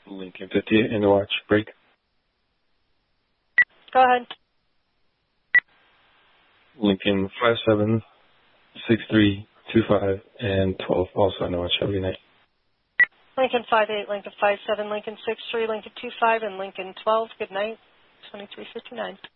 Lincoln 58 in the watch break. Go ahead. Lincoln 57, 63, 25, and 12 also in the watch. Have a good night. Lincoln 58, Lincoln 57, Lincoln 63, Lincoln 25, and Lincoln 12. Good night. 2359.